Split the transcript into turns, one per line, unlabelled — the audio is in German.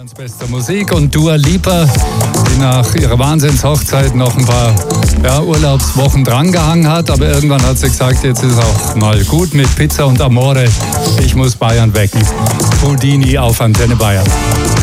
Deutschlands bester Musik und Dua Lipa, die nach ihrer Wahnsinnshochzeit noch ein paar Urlaubswochen drangehangen hat. Aber irgendwann hat sie gesagt, jetzt ist auch mal gut mit Pizza und Amore. Ich muss Bayern wecken. Houdini auf Antenne Bayern.